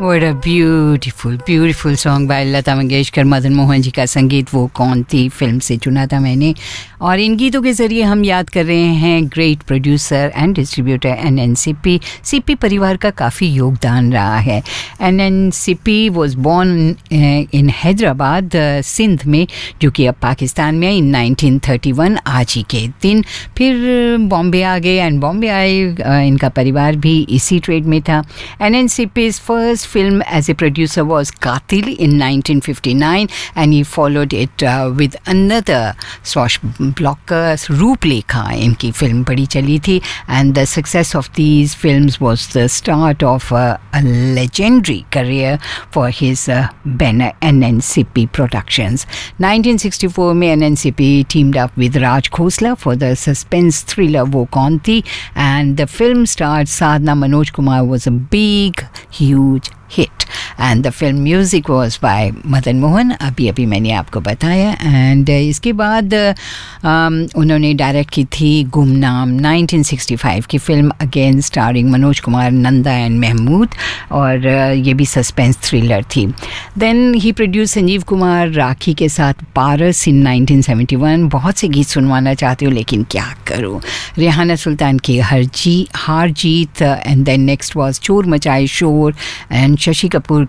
What a beautiful song by Lata Mangeshkar. Madan Mohan ji का संगीत वो कौन थी फिल्म से चुना था मैंने, और इन गीतों के ज़रिए हम याद कर रहे हैं great producer and distributor एनएनसीपी. CP परिवार का काफ़ी योगदान रहा है. एनएनसीपी was born in Hyderabad Sindh में, जो कि अब पाकिस्तान में इन 1931 आज ही के दिन. फिर बॉम्बे आ गए एंड बॉम्बे आए इनका परिवार भी इसी ट्रेड में था. एनएनसीपी's first film as a producer was Qatil in 1959, and he followed it with another swashbuckler, Rooplekha. इनकी फिल्म बड़ी चली थी, and the success of these films was the start of a legendary career for his banner NNCP Productions. 1964 में NNCP teamed up with Raj Khosla for the suspense thriller वो कौन थी, and the film starred Sadhna Manoj Kumar was a big huge hit, and the film music was by Madan Mohan, अभी मैंने आपको बताया. And इसके बाद उन्होंने डायरेक्ट की थी गुमनाम 1965 की film, again starring Manoj Kumar, Nanda and Mahmood, और ये भी सस्पेंस थ्रिलर थी. Then he produce Sanjeev Kumar राखी के साथ पारस इन 1971. बहुत से गीत सुनवाना चाहती हूँ लेकिन क्या करूँ. रेहाना सुल्तान की हार जीत, एंड देन नेक्स्ट वॉज चोर मचाए शोर, and Shashi Kapoor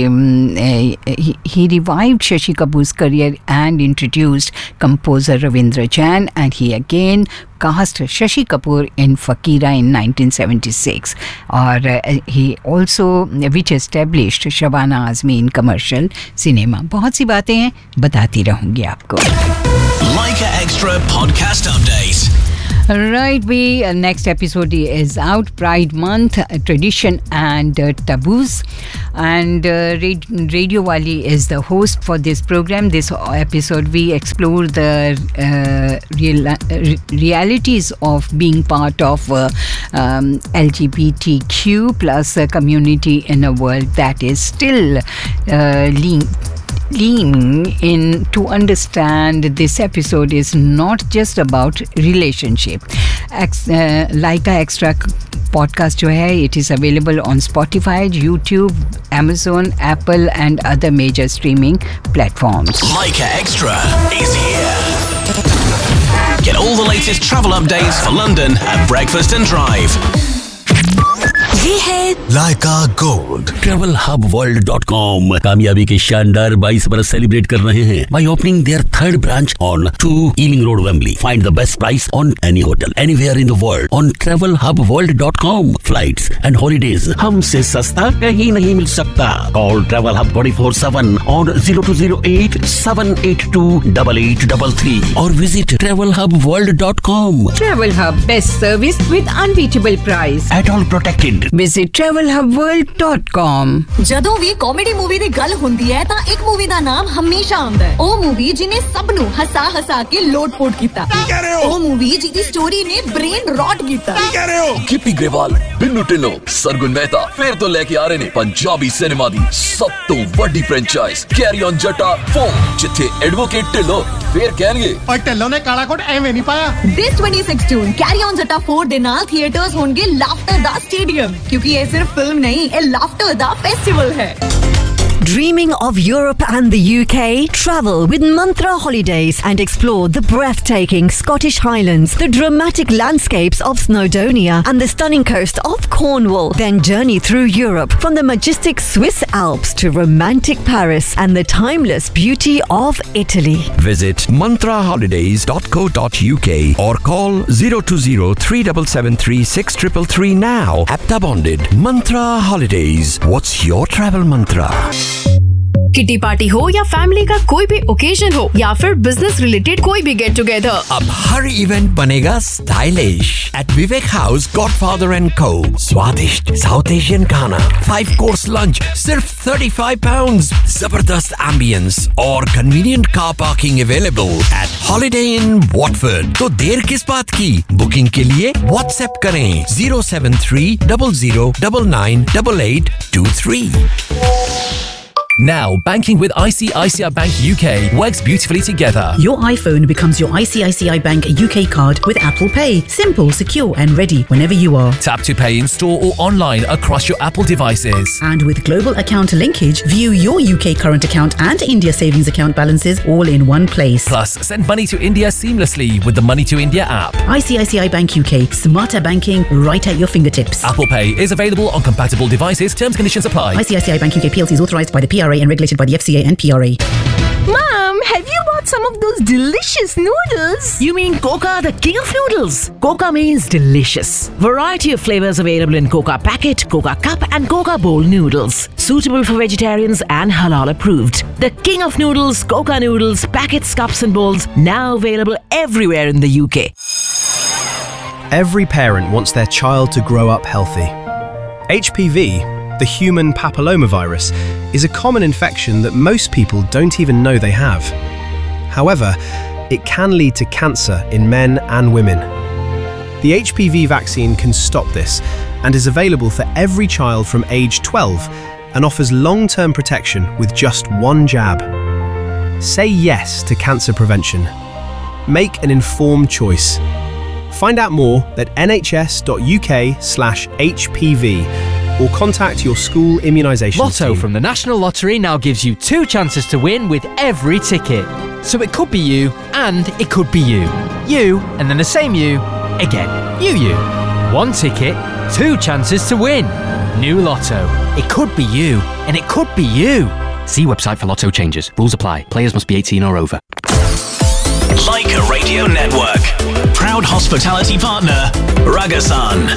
he revived Shashi Kapoor's career and introduced composer Ravindra Jain, and he again cast Shashi Kapoor in Fakira in 1976, or he also which established Shabana Azmi in commercial cinema. बहुत सी बातें हैं, बताती रहूँगी आपको. Leica Extra podcast update. Right, next episode is out, Pride Month, Tradition and Taboos, and Radio Wali is the host for this program. This episode we explore the realities of being part of LGBTQ plus community in a world that is still lean in. To understand this episode is not just about relationship. Leica Extra podcast जो है, it is available on Spotify, YouTube, Amazon, Apple and other major streaming platforms. Leica Extra is here. Get all the latest travel updates for London at Breakfast and Drive. ये है Leica Gold. TravelHubWorld.com कामयाबी के शानदार 22 बरस celebrate कर रहे हैं by opening their third branch on 2 Ealing Road, Wembley. Find the best price on any hotel anywhere in the world on TravelHubWorld.com. Flights and holidays हमसे सस्ता कहीं नहीं मिल सकता. Call Travel Hub 24/7 on 0208 782 8833 or visit TravelHubWorld.com. Travel Hub, best service with unbeatable price. At all protected. Visit TravelHubWorld.com. ਜਦੋਂ ਵੀ comedy movie ਦੀ ਗੱਲ ਹੁੰਦੀ ਹੈ ਤਾਂ ਇੱਕ ਮੂਵੀ ਦਾ ਨਾਮ ਹਮੇਸ਼ਾ ਆਉਂਦਾ ਹੈ. ਉਹ ਮੂਵੀ ਜਿਹਨੇ ਸਭ ਨੂੰ ਹਸਾ ਕੇ ਲੋਟ-ਪੋਟ ਕੀਤਾ. ਉਹ ਮੂਵੀ ਜਿਹਦੀ ਸਟੋਰੀ ਨੇ ਬ੍ਰੇਨ ਰੌਟ ਕੀਤਾ. ਗਿੱਪੀ ਗਰੇਵਾਲ, ਬਿੰਨੂ ਢਿੱਲੋਂ, ਸਰਗੁਣ ਮਹਿਤਾ ਫੇਰ ਤੋਂ ਲੈ ਕੇ ਆ ਰਹੇ ਨੇ ਪੰਜਾਬੀ ਸਿਨੇਮਾ ਦੀ ਸਭ ਤੋਂ ਵੱਡੀ ਫਰੈਂਚਾਈਜ਼ ਕੈਰੀ ਔਨ ਜੱਟਾ 4, ਜਿੱਥੇ ਐਡਵੋਕੇਟ ਢਿੱਲੋਂ ਫੇਰ ਕਹਿਣਗੇ ਓਏ ਢਿੱਲੋਂ ਨੇ ਕਾਲਾ ਕੋਟ ਐਵੇਂ ਨਹੀਂ ਪਾਇਆ. This 2016 ਕੈਰੀ ਔਨ ਜੱਟਾ 4 ਦੇ ਨਾਲ ਥੀਏਟਰਸ ਹੋਣਗੇ ਲਾਫਟਰ ਦਾ ਸਟੇਡੀਅਮ, ਕਿਉਂਕਿ ਇਹ ਸਿਰਫ ਫਿਲਮ ਨਹੀਂ, ਇਹ ਲਾਫਟਰ ਦਾ ਫੈਸਟੀਵਲ ਹੈ. Dreaming of Europe and the UK? Travel with Mantra Holidays and explore the breathtaking Scottish Highlands, the dramatic landscapes of Snowdonia and the stunning coast of Cornwall. Then journey through Europe from the majestic Swiss Alps to romantic Paris and the timeless beauty of Italy. Visit mantraholidays.co.uk or call 020 3773 6333 now. Apta bonded. Mantra Holidays. What's your travel mantra? Kitty party हो या family का कोई भी occasion हो या फिर business related कोई भी गेट टुगेदर, अब हर इवेंट बनेगा stylish eight Vivek house godfather and को. स्वादिष्ट साउथ एशियन खाना, 5 कोर्स लंच सिर्फ £35. जबरदस्त एम्बियंस और convenient car parking available at holiday in Watford. तो देर किस बात की? बुकिंग के लिए व्हाट्सएप करें 073 0099 8823. Now, banking with ICICI Bank UK works beautifully together. Your iPhone becomes your ICICI Bank UK card with Apple Pay. Simple, secure and ready whenever you are. Tap to pay in store or online across your Apple devices. And with global account linkage, view your UK current account and India savings account balances all in one place. Plus, send money to India seamlessly with the Money to India app. ICICI Bank UK. Smarter banking right at your fingertips. Apple Pay is available on compatible devices. Terms and conditions apply. ICICI Bank UK PLC is authorised by the PRA and regulated by the FCA and PRA. Mom, have you bought some of those delicious noodles? You mean Coca, the king of noodles? Coca means delicious. Variety of flavors available in Coca Packet, Coca Cup and Coca Bowl noodles. Suitable for vegetarians and halal approved. The king of noodles, Coca noodles, packets, cups and bowls, now available everywhere in the UK. Every parent wants their child to grow up healthy. HPV, the human papillomavirus, is a common infection that most people don't even know they have. However, it can lead to cancer in men and women. The HPV vaccine can stop this and is available for every child from age 12 and offers long-term protection with just one jab. Say yes to cancer prevention. Make an informed choice. Find out more at nhs.uk/HPV or contact your school immunisation Lotto team. from the National Lottery now gives you 2 chances to win with every ticket. So it could be you and it could be you. You and then the same you again. You. 1 ticket, 2 chances to win. New Lotto. It could be you and it could be you. See website for Lotto changes. Rules apply. Players must be 18 or over. Leica Radio Network. Proud hospitality partner, Ragasan.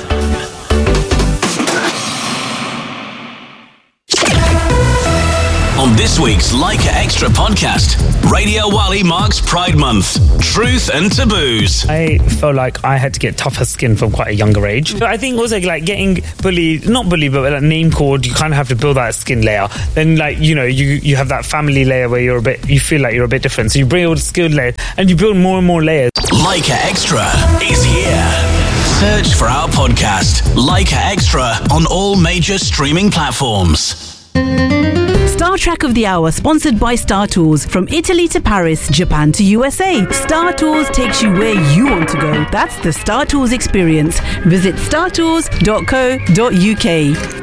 On this week's Leica Extra podcast, Radio Wali marks Pride Month, truth and taboos. I felt like I had to get tougher skin from quite a younger age. But I think also like getting bullied, not bullied, but like name called, you kind of have to build that skin layer. Then like, you know, you have that family layer where you feel like you're a bit different. So you build skill layers and you build more and more layers. Leica Extra is here. Search for our podcast, Leica Extra, on all major streaming platforms. Star Trek of the Hour, sponsored by Star Tours. From Italy to Paris, Japan to USA, Star Tours takes you where you want to go. That's the Star Tours experience. Visit startours.co.uk.